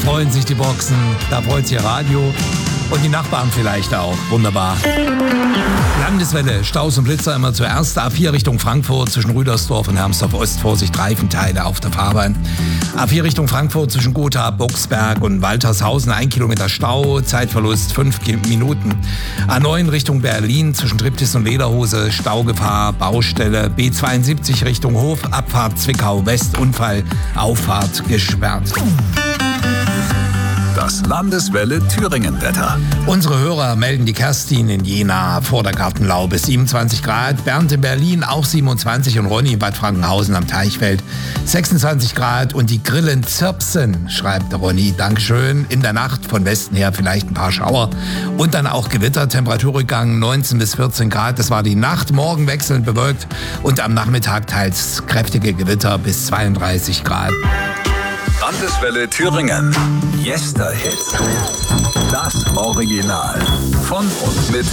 freuen sich die Boxen, da freut sich Radio und die Nachbarn vielleicht auch. Wunderbar. Landeswelle, Staus und Blitzer immer zuerst. A4 Richtung Frankfurt zwischen Rüdersdorf und Hermsdorf Ost. Vorsicht, Reifenteile auf der Fahrbahn. A4 Richtung Frankfurt zwischen Gotha, Boxberg und Waltershausen. 1 Kilometer Stau, Zeitverlust 5 Minuten. A9 Richtung Berlin zwischen Triptis und Lederhose. Staugefahr, Baustelle. B72 Richtung Hof, Abfahrt Zwickau West. Unfall, Auffahrt gesperrt. Das Landeswelle Thüringen-Wetter. Unsere Hörer melden die Kerstin in Jena vor der Gartenlaube 27 Grad, Bernd in Berlin auch 27 und Ronny in Bad Frankenhausen am Teichfeld 26 Grad und die Grillen zirpsen, schreibt der Ronny. Dankeschön. In der Nacht von Westen her vielleicht ein paar Schauer und dann auch Gewitter, Temperaturrückgang 19 bis 14 Grad. Das war die Nacht, morgen wechselnd bewölkt und am Nachmittag teils kräftige Gewitter bis 32 Grad. Landeswelle Thüringen. Yesterhit. Das Original. Von und mit